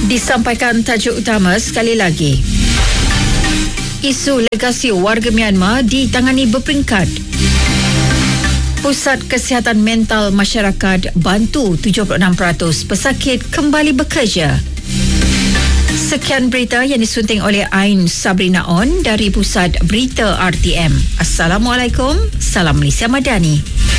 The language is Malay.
Disampaikan tajuk utama sekali lagi. Isu legasi warga Myanmar ditangani berperingkat. Pusat Kesihatan Mental Masyarakat bantu 76% pesakit kembali bekerja. Sekian berita yang disunting oleh Ain Sabrina On dari Pusat Berita RTM. Assalamualaikum, salam Malaysia Madani.